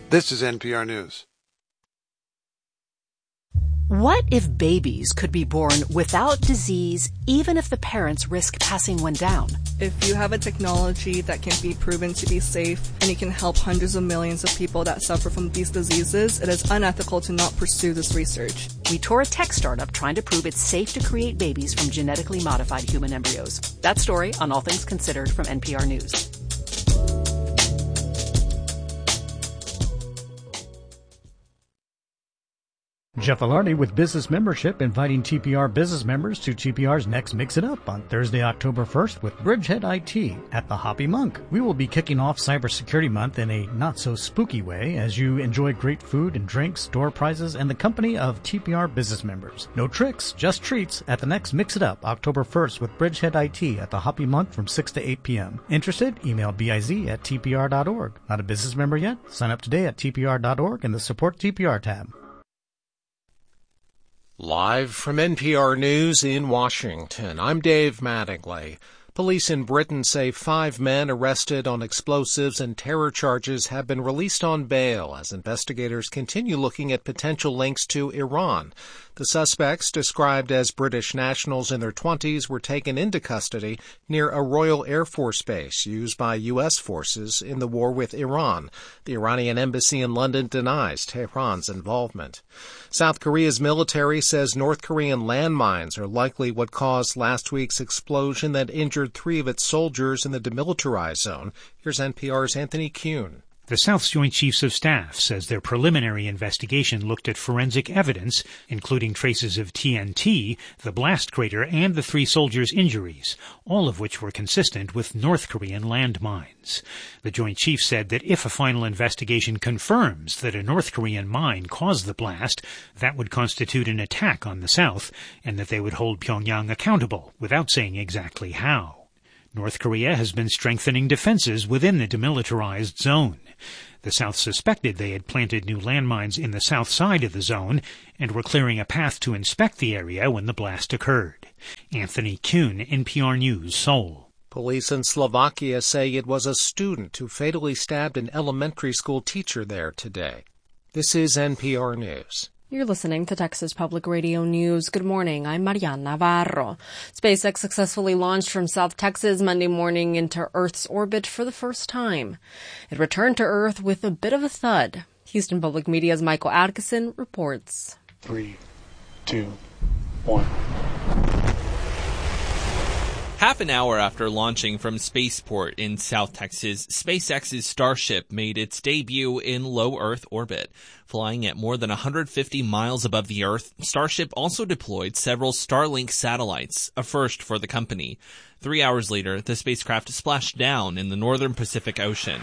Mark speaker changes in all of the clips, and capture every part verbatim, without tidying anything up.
Speaker 1: This is N P R News.
Speaker 2: What if babies could be born without disease, even if the parents risk passing one down?
Speaker 3: If you have a technology that can be proven to be safe and it can help hundreds of millions of people that suffer from these diseases, it is unethical to not pursue this research.
Speaker 2: We tour a tech startup trying to prove it's safe to create babies from genetically modified human embryos. That story on All Things Considered from N P R News.
Speaker 4: Jeff Alardi with Business Membership inviting T P R business members to T P R's next Mix It Up on Thursday, October first with Bridgehead I T at the Hoppy Monk. We will be kicking off Cybersecurity Month in a not-so-spooky way as you enjoy great food and drinks, door prizes, and the company of T P R business members. No tricks, just treats at the next Mix It Up October first with Bridgehead I T at the Hoppy Monk from six to eight p.m. Interested? Email biz at t p r dot org. Not a business member yet? Sign up today at t p r dot org in the Support T P R tab.
Speaker 5: Live from N P R News in Washington, I'm Dave Mattingly. Police in Britain say five men arrested on explosives and terror charges have been released on bail as investigators continue looking at potential links to Iran. The suspects, described as British nationals in their twenties, were taken into custody near a Royal Air Force base used by U S forces in the war with Iran. The Iranian embassy in London denies Tehran's involvement. South Korea's military says North Korean landmines are likely what caused last week's explosion that injured three of its soldiers in the demilitarized zone. Here's N P R's Anthony Kuhn.
Speaker 6: The South's Joint Chiefs of Staff says their preliminary investigation looked at forensic evidence, including traces of T N T, the blast crater, and the three soldiers' injuries, all of which were consistent with North Korean landmines. The Joint Chiefs said that if a final investigation confirms that a North Korean mine caused the blast, that would constitute an attack on the South, and that they would hold Pyongyang accountable, without saying exactly how. North Korea has been strengthening defenses within the demilitarized zone. The South suspected they had planted new landmines in the south side of the zone and were clearing a path to inspect the area when the blast occurred. Anthony Kuhn, N P R News, Seoul.
Speaker 5: Police in Slovakia say it was a student who fatally stabbed an elementary school teacher there today. This is N P R News.
Speaker 7: You're listening to Texas Public Radio News. Good morning. I'm Mariana Navarro. SpaceX successfully launched from South Texas Monday morning into Earth's orbit for the first time. It returned to Earth with a bit of a thud. Houston Public Media's Michael Atkinson reports.
Speaker 8: Three, two, one.
Speaker 9: Half an hour after launching from Spaceport in South Texas, SpaceX's Starship made its debut in low Earth orbit. Flying at more than one hundred fifty miles above the Earth, Starship also deployed several Starlink satellites, a first for the company. Three hours later, the spacecraft splashed down in the northern Pacific Ocean.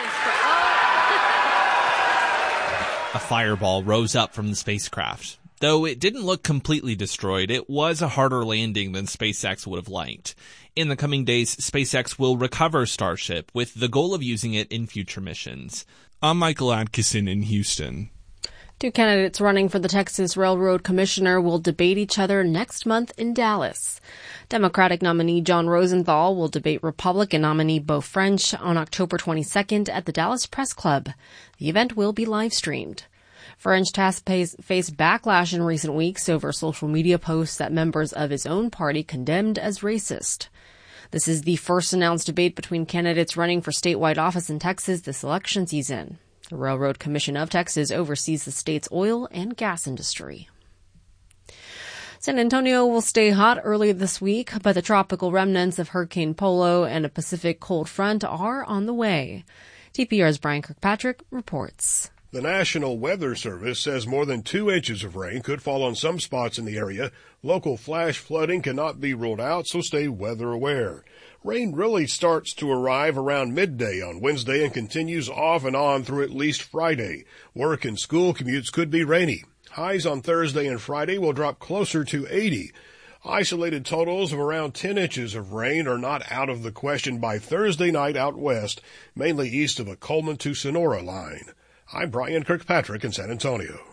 Speaker 9: A fireball rose up from the spacecraft. Though it didn't look completely destroyed, it was a harder landing than SpaceX would have liked. In the coming days, SpaceX will recover Starship with the goal of using it in future missions. I'm Michael Atkinson in Houston.
Speaker 7: Two candidates running for the Texas Railroad Commissioner will debate each other next month in Dallas. Democratic nominee John Rosenthal will debate Republican nominee Beau French on October twenty-second at the Dallas Press Club. The event will be live-streamed. French has faced backlash in recent weeks over social media posts that members of his own party condemned as racist. This is the first announced debate between candidates running for statewide office in Texas this election season. The Railroad Commission of Texas oversees the state's oil and gas industry. San Antonio will stay hot early this week, but the tropical remnants of Hurricane Polo and a Pacific cold front are on the way. T P R's Brian Kirkpatrick reports.
Speaker 10: The National Weather Service says more than two inches of rain could fall on some spots in the area. Local flash flooding cannot be ruled out, so stay weather aware. Rain really starts to arrive around midday on Wednesday and continues off and on through at least Friday. Work and school commutes could be rainy. Highs on Thursday and Friday will drop closer to eighty. Isolated totals of around ten inches of rain are not out of the question by Thursday night out west, mainly east of the Coleman to Sonora line. I'm Brian Kirkpatrick in San Antonio.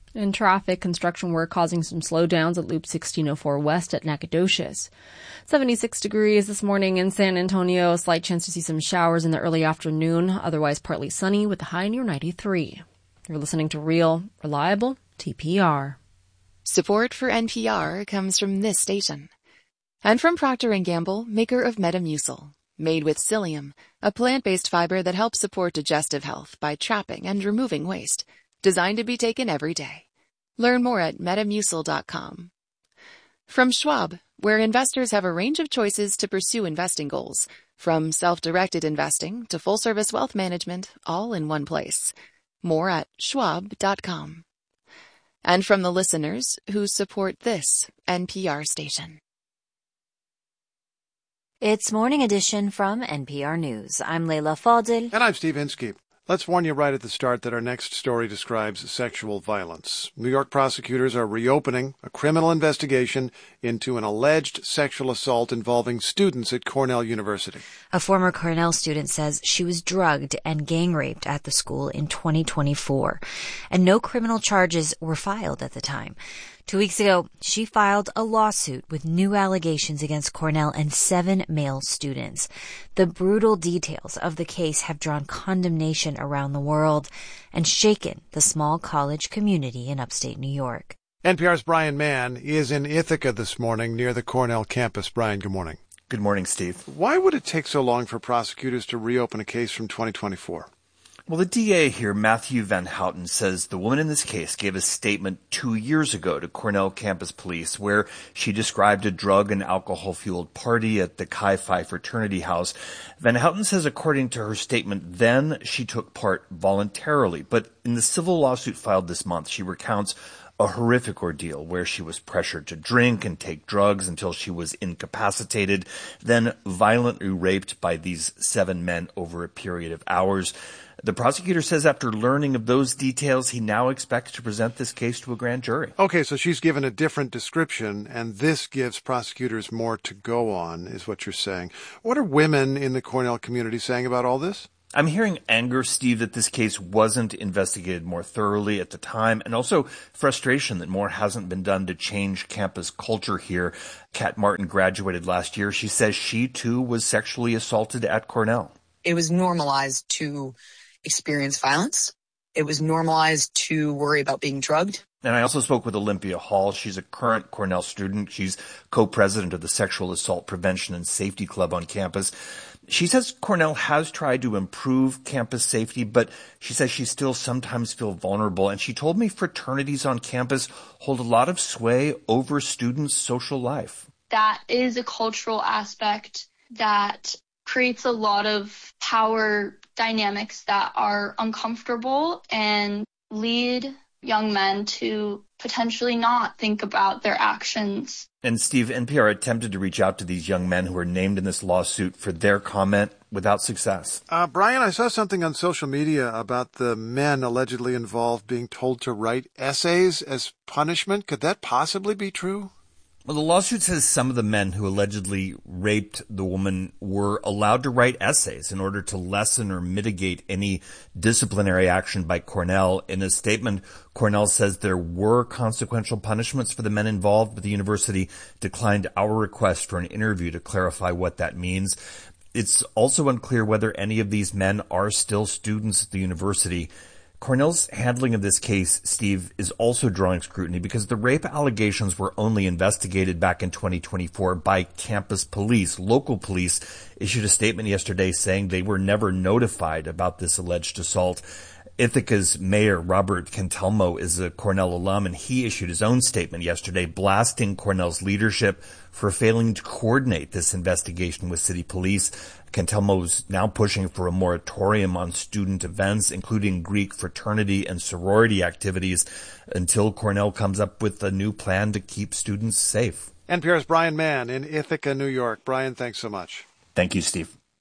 Speaker 7: In traffic, construction work causing some slowdowns at Loop sixteen oh four West at Nacogdoches. seventy-six degrees this morning in San Antonio. A slight chance to see some showers in the early afternoon. Otherwise partly sunny with a high near ninety-three. You're listening to Real, Reliable T P R.
Speaker 1: Support for N P R comes from this station. And from Procter and Gamble, maker of Metamucil. Made with psyllium, a plant-based fiber that helps support digestive health by trapping and removing waste. Designed to be taken every day. Learn more at metamucil dot com. From Schwab, where investors have a range of choices to pursue investing goals, from self-directed investing to full-service wealth management, all in one place. More at schwab dot com. And from the listeners who support this N P R station.
Speaker 11: It's Morning Edition from N P R News. I'm Leila Fadil.
Speaker 12: And I'm Steve Inskeep. Let's warn you right at the start that our next story describes sexual violence. New York prosecutors are reopening a criminal investigation into an alleged sexual assault involving students at Cornell University.
Speaker 11: A former Cornell student says she was drugged and gang-raped at the school in twenty twenty-four, and no criminal charges were filed at the time. Two weeks ago, she filed a lawsuit with new allegations against Cornell and seven male students. The brutal details of the case have drawn condemnation around the world and shaken the small college community in upstate New York.
Speaker 12: N P R's Brian Mann is in Ithaca this morning near the Cornell campus. Brian, good morning.
Speaker 13: Good morning, Steve.
Speaker 12: Why would it take so long for prosecutors to reopen a case from twenty twenty-four?
Speaker 13: Well, the D A here, Matthew Van Houten, says the woman in this case gave a statement two years ago to Cornell campus police where she described a drug and alcohol-fueled party at the Chi Phi fraternity house. Van Houten says according to her statement then, she took part voluntarily. But in the civil lawsuit filed this month, she recounts a horrific ordeal where she was pressured to drink and take drugs until she was incapacitated, then violently raped by these seven men over a period of hours. The prosecutor says after learning of those details, he now expects to present this case to a grand jury.
Speaker 12: Okay, so she's given a different description, and this gives prosecutors more to go on, is what you're saying. What are women in the Cornell community saying about all this?
Speaker 13: I'm hearing anger, Steve, that this case wasn't investigated more thoroughly at the time, and also frustration that more hasn't been done to change campus culture here. Kat Martin graduated last year. She says she, too, was sexually assaulted at Cornell.
Speaker 14: It was normalized to experience violence. It was normalized to worry about being drugged.
Speaker 13: And I also spoke with Olympia Hall. She's a current Cornell student. She's co-president of the Sexual Assault Prevention and Safety Club on campus. She says Cornell has tried to improve campus safety, but she says she still sometimes feels vulnerable. And she told me fraternities on campus hold a lot of sway over students' social life.
Speaker 15: That is a cultural aspect that creates a lot of power dynamics that are uncomfortable and lead young men to potentially not think about their actions.
Speaker 13: And Steve, N P R attempted to reach out to these young men who were named in this lawsuit for their comment without success.
Speaker 12: Uh, Brian, I saw something on social media about the men allegedly involved being told to write essays as punishment. Could that possibly be true?
Speaker 13: Well, the lawsuit says some of the men who allegedly raped the woman were allowed to write essays in order to lessen or mitigate any disciplinary action by Cornell. In a statement, Cornell says there were consequential punishments for the men involved, but the university declined our request for an interview to clarify what that means. It's also unclear whether any of these men are still students at the university. Cornell's handling of this case, Steve, is also drawing scrutiny because the rape allegations were only investigated back in twenty twenty-four by campus police. Local police issued a statement yesterday saying they were never notified about this alleged assault. Ithaca's mayor, Robert Cantelmo, is a Cornell alum, and he issued his own statement yesterday blasting Cornell's leadership for failing to coordinate this investigation with city police. Cantelmo's now pushing for a moratorium on student events, including Greek fraternity and sorority activities, until Cornell comes up with a new plan to keep students safe.
Speaker 12: N P R's Brian Mann in Ithaca, New York. Brian, thanks so much.
Speaker 13: Thank you, Steve.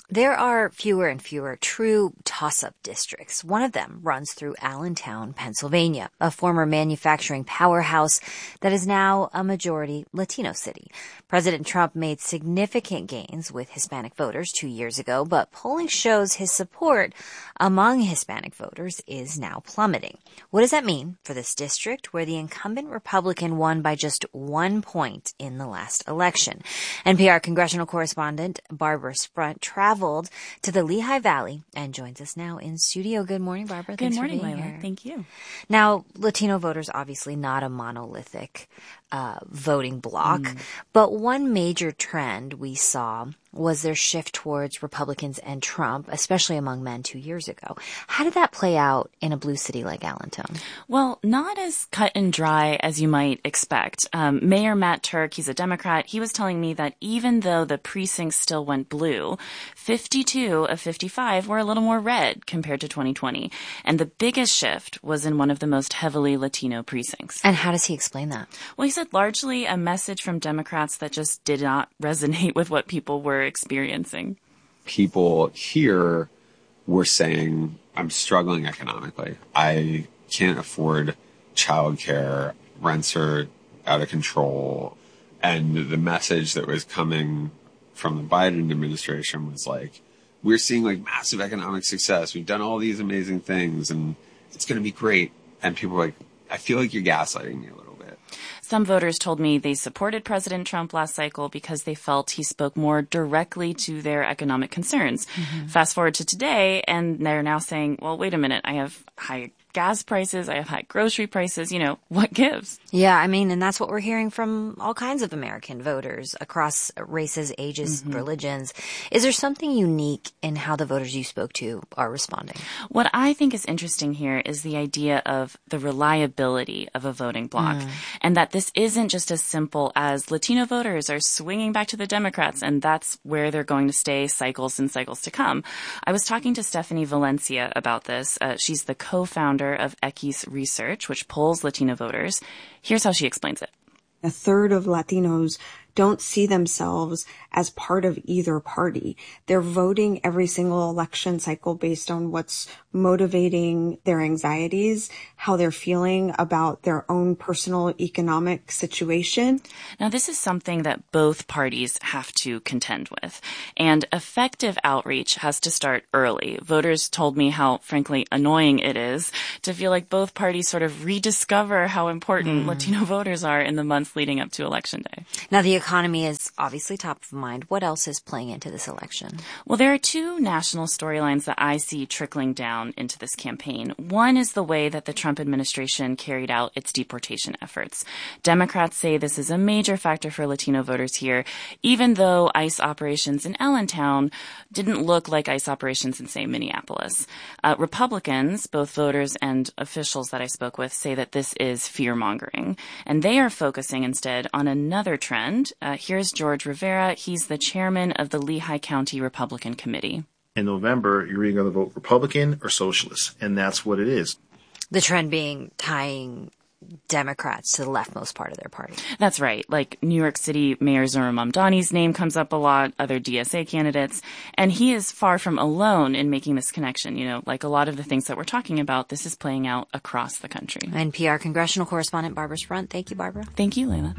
Speaker 11: There are fewer and fewer true toss-up districts. One of them runs through Allentown, Pennsylvania, a former manufacturing powerhouse that is now a majority Latino city. President Trump made significant gains with Hispanic voters two years ago, but polling shows his support among Hispanic voters is now plummeting. What does that mean for this district where the incumbent Republican won by just one point in the last election? N P R congressional correspondent Barbara Sprunt traveled to the Lehigh Valley and joins us now in studio. Good morning, Barbara.
Speaker 16: Good
Speaker 11: Thanks
Speaker 16: morning,
Speaker 11: for being
Speaker 16: Layla.
Speaker 11: here.
Speaker 16: Thank you.
Speaker 11: Now, Latino voters obviously not a monolithic uh, voting bloc,
Speaker 16: Mm.
Speaker 11: but one major trend we saw was their shift towards Republicans and Trump, especially among men two years ago. How did that play out in a blue city like Allentown?
Speaker 16: Well, not as cut and dry as you might expect. Um, Mayor Matt Turk, he's a Democrat, he was telling me that even though the precincts still went blue, fifty-two of fifty-five were a little more red compared to twenty twenty. And the biggest shift was in one of the most heavily Latino precincts.
Speaker 11: And how does he explain that?
Speaker 16: Well, he said largely a message from Democrats that just did not resonate with what people were experiencing.
Speaker 17: People here were saying, I'm struggling economically. I can't afford childcare. Rents are out of control. And the message that was coming from the Biden administration was like, we're seeing like massive economic success. We've done all these amazing things and it's going to be great. And people were like, I feel like you're gaslighting me a little bit.
Speaker 16: Some voters told me they supported President Trump last cycle because they felt he spoke more directly to their economic concerns. Mm-hmm. Fast forward to today, and they're now saying, well, wait a minute, I have high gas prices, I have high grocery prices, you know, what gives?
Speaker 11: Yeah, I mean, and that's what we're hearing from all kinds of American voters across races, ages, mm-hmm. religions. Is there something unique in how the voters you spoke to are responding?
Speaker 16: What I think is interesting here is the idea of the reliability of a voting bloc, mm. and that this isn't just as simple as Latino voters are swinging back to the Democrats, and that's where they're going to stay cycles and cycles to come. I was talking to Stephanie Valencia about this. Uh, she's the co-founder of Equis Research, which polls Latino voters. Here's how she explains it.
Speaker 18: A third of Latinos don't see themselves as part of either party. They're voting every single election cycle based on what's motivating their anxieties, how they're feeling about their own personal economic situation.
Speaker 16: Now, this is something that both parties have to contend with. And effective outreach has to start early. Voters told me how, frankly, annoying it is to feel like both parties sort of rediscover how important mm. Latino voters are in the months leading up to Election Day.
Speaker 11: Now, the economy is obviously top of mind. What else is playing into this election?
Speaker 16: Well, there are two national storylines that I see trickling down into this campaign. One is the way that the Trump administration carried out its deportation efforts. Democrats say this is a major factor for Latino voters here, even though ICE operations in Allentown didn't look like ICE operations in, say, Minneapolis. Uh, Republicans, both voters and officials that I spoke with, say that this is fear-mongering, and they are focusing instead on another trend. Uh, here's George Rivera. He's the chairman of the Lehigh County Republican Committee.
Speaker 19: In November, you're either going to vote Republican or Socialist, and that's what it is.
Speaker 11: The trend being tying Democrats to the leftmost part of their party.
Speaker 16: That's right. Like New York City Mayor Zohran Mamdani's name comes up a lot, other D S A candidates, and he is far from alone in making this connection. You know, like a lot of the things that we're talking about, this is playing out across the country.
Speaker 11: N P R congressional correspondent Barbara Sprunt. Thank you, Barbara.
Speaker 16: Thank you, Layla.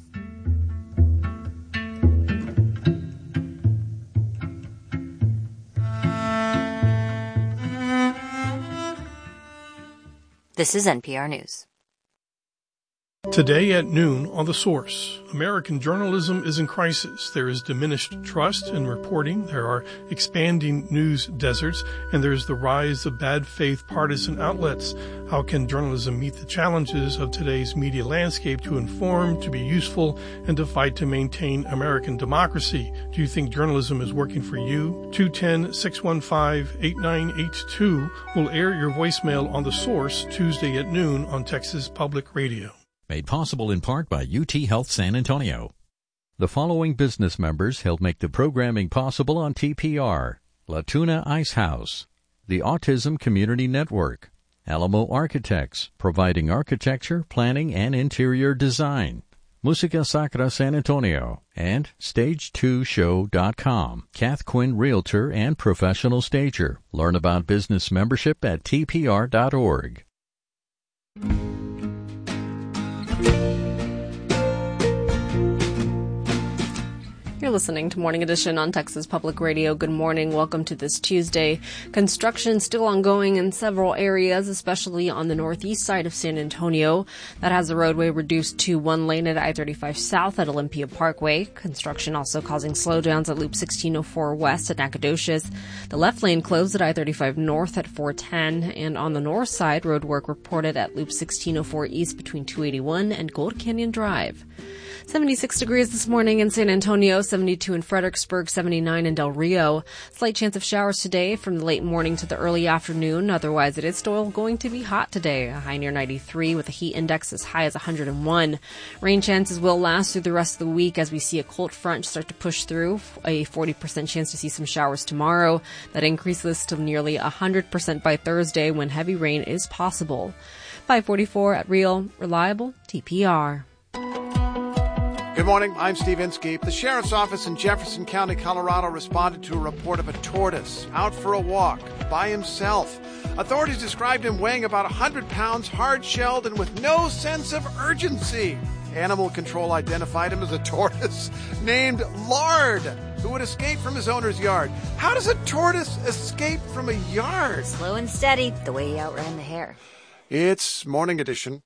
Speaker 11: This is N P R News.
Speaker 20: Today at noon on The Source, American journalism is in crisis. There is diminished trust in reporting. There are expanding news deserts, and there's the rise of bad faith partisan outlets. How can journalism meet the challenges of today's media landscape to inform, to be useful, and to fight to maintain American democracy? Do you think journalism is working for you? two one zero, six one five, eight nine eight two will air your voicemail on The Source Tuesday at noon on Texas Public Radio.
Speaker 21: Made possible in part by U T Health San Antonio. The following business members help make the programming possible on T P R: La Tuna Ice House, the Autism Community Network, Alamo Architects, providing architecture, planning, and interior design, Musica Sacra San Antonio, and stage two show dot com. Kath Quinn Realtor and Professional Stager. Learn about business membership at T P R dot org.
Speaker 7: You're listening to Morning Edition on Texas Public Radio. Good morning. Welcome to this Tuesday. Construction still ongoing in several areas, especially on the northeast side of San Antonio. That has the roadway reduced to one lane at I thirty-five South at Olympia Parkway. Construction also causing slowdowns at Loop sixteen oh four West at Nacogdoches. The left lane closed at I thirty-five North at four ten. And on the north side, road work reported at Loop sixteen oh four East between two eighty-one and Gold Canyon Drive. seventy-six degrees this morning in San Antonio, seventy-two in Fredericksburg, seventy-nine in Del Rio. Slight chance of showers today from the late morning to the early afternoon. Otherwise, it is still going to be hot today. A high near ninety-three with a heat index as high as one hundred one. Rain chances will last through the rest of the week as we see a cold front start to push through. A forty percent chance to see some showers tomorrow. That increases to nearly one hundred percent by Thursday when heavy rain is possible. five forty-four at Real, Reliable, T P R.
Speaker 12: Good morning, I'm Steve Inskeep. The Sheriff's Office in Jefferson County, Colorado responded to a report of a tortoise out for a walk by himself. Authorities described him weighing about one hundred pounds, hard-shelled, and with no sense of urgency. Animal Control identified him as a tortoise named Lard, who would escape from his owner's yard. How does a tortoise escape from a yard?
Speaker 11: Slow and steady, the way he outran the hare.
Speaker 12: It's Morning Edition.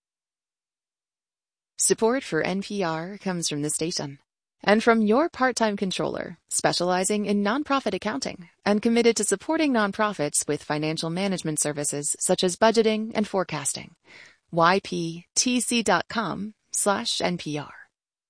Speaker 1: Support for N P R comes from this station and from your part-time controller, specializing in nonprofit accounting and committed to supporting nonprofits with financial management services such as budgeting and forecasting. Y P T C dot com slash N P R.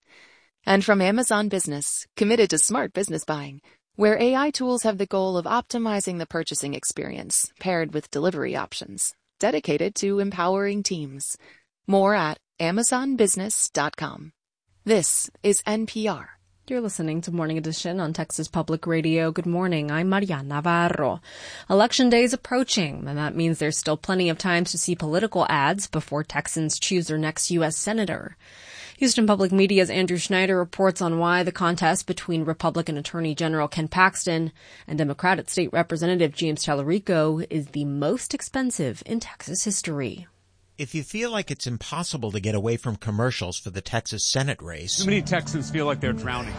Speaker 1: And from Amazon Business, committed to smart business buying, where A I tools have the goal of optimizing the purchasing experience paired with delivery options, dedicated to empowering teams. More at Amazon Business dot com. This is N P R.
Speaker 7: You're listening to Morning Edition on Texas Public Radio. Good morning. I'm Maria Navarro. Election day is approaching, and that means there's still plenty of time to see political ads before Texans choose their next U S senator. Houston Public Media's Andrew Schneider reports on why the contest between Republican Attorney General Ken Paxton and Democratic State Representative James Talarico is the most expensive in Texas history.
Speaker 3: If you feel like it's impossible to get away from commercials for the Texas Senate race...
Speaker 22: Too many Texans feel like they're drowning.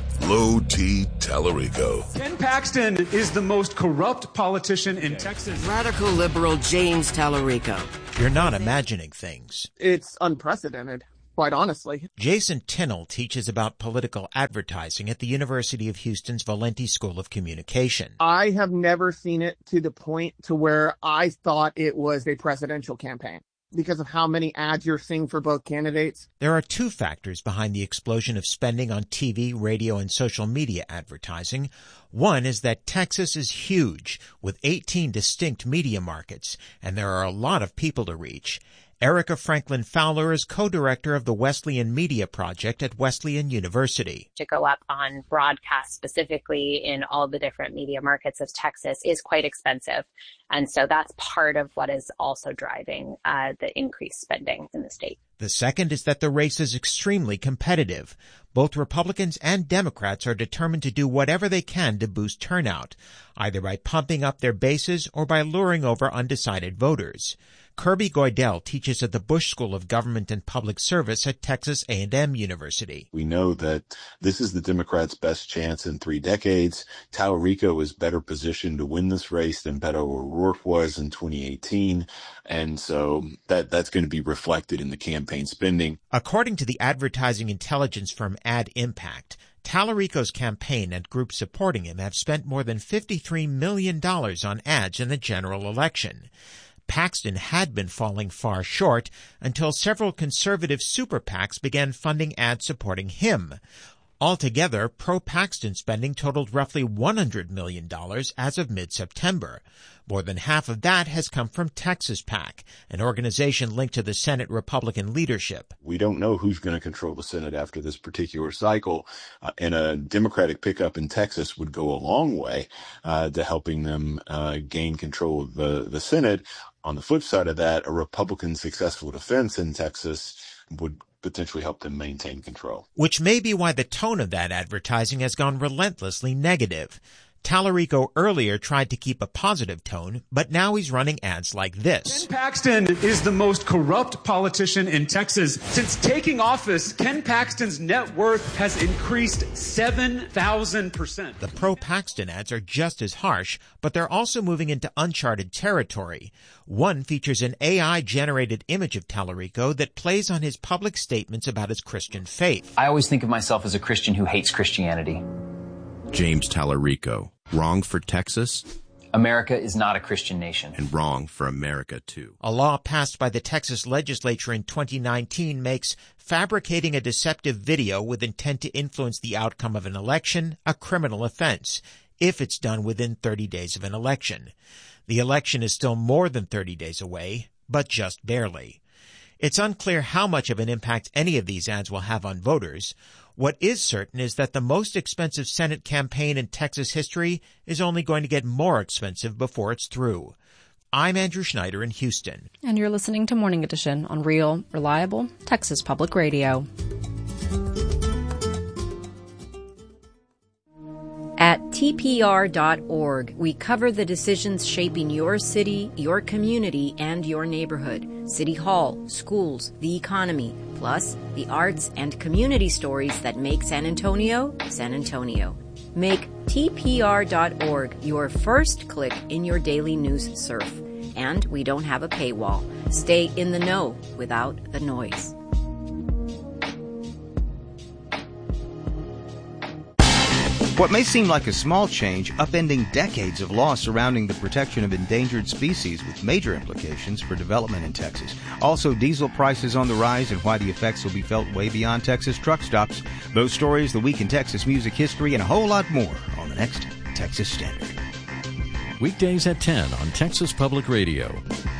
Speaker 23: Low T. Talarico.
Speaker 22: Ken Paxton is the most corrupt politician in Texas.
Speaker 24: Radical liberal James Talarico.
Speaker 3: You're not imagining things.
Speaker 25: It's unprecedented, quite honestly.
Speaker 3: Jason Tinnell teaches about political advertising at the University of Houston's Valenti School of Communication.
Speaker 25: I have never seen it to the point to where I thought it was a presidential campaign, because of how many ads you're seeing for both candidates.
Speaker 3: There are two factors behind the explosion of spending on T V, radio, and social media advertising. One is that Texas is huge, with eighteen distinct media markets, and there are a lot of people to reach. Erica Franklin Fowler is co-director of the Wesleyan Media Project at Wesleyan University.
Speaker 26: To go up on broadcast specifically in all the different media markets of Texas is quite expensive. And so that's part of what is also driving uh, the increased spending in the state.
Speaker 3: The second is that the race is extremely competitive. Both Republicans and Democrats are determined to do whatever they can to boost turnout, either by pumping up their bases or by luring over undecided voters. Kirby Goidel teaches at the Bush School of Government and Public Service at Texas A and M University.
Speaker 27: We know that this is the Democrats' best chance in three decades. Talarico is better positioned to win this race than Beto O'Rourke was in twenty eighteen. And so that that's going to be reflected in the campaign spending.
Speaker 3: According to the advertising intelligence firm Ad Impact, Talarico's campaign and groups supporting him have spent more than fifty-three million dollars on ads in the general election. Paxton had been falling far short until several conservative super PACs began funding ads supporting him. Altogether, pro-Paxton spending totaled roughly one hundred million dollars as of mid-September. More than half of that has come from Texas PAC, an organization linked to the Senate Republican leadership.
Speaker 27: We don't know who's going to control the Senate after this particular cycle, uh, and a Democratic pickup in Texas would go a long way uh, to helping them uh, gain control of the, the Senate. On the flip side of that, a Republican successful defense in Texas would potentially help them maintain control.
Speaker 3: Which may be why the tone of that advertising has gone relentlessly negative. Tallarico earlier tried to keep a positive tone, but now he's running ads like this.
Speaker 22: Ken Paxton is the most corrupt politician in Texas. Since taking office, Ken Paxton's net worth has increased seven thousand percent.
Speaker 3: The pro-Paxton ads are just as harsh, but they're also moving into uncharted territory. One features an A I-generated image of Tallarico that plays on his public statements about his Christian faith.
Speaker 2: I always think of myself as a Christian who hates Christianity.
Speaker 4: James Tallarico. Wrong for Texas?
Speaker 2: America is not a Christian nation.
Speaker 4: And wrong for America, too.
Speaker 3: A law passed by the Texas legislature in twenty nineteen makes fabricating a deceptive video with intent to influence the outcome of an election a criminal offense, if it's done within thirty days of an election. The election is still more than thirty days away, but just barely. It's unclear how much of an impact any of these ads will have on voters. What is certain is that the most expensive Senate campaign in Texas history is only going to get more expensive before it's through. I'm Andrew Schneider in Houston.
Speaker 7: And you're listening to Morning Edition on Real, Reliable, Texas Public Radio.
Speaker 5: At T P R dot org, we cover the decisions shaping your city, your community, and your neighborhood. City Hall, schools, the economy, plus the arts and community stories that make San Antonio, San Antonio. Make T P R dot org your first click in your daily news surf. And we don't have a paywall. Stay in the know without the noise.
Speaker 6: What may seem like a small change, upending decades of law surrounding the protection of endangered species with major implications for development in Texas. Also, diesel prices on the rise and why the effects will be felt way beyond Texas truck stops. Those stories, the week in Texas music history, and a whole lot more on the next Texas Standard.
Speaker 21: Weekdays at ten on Texas Public Radio.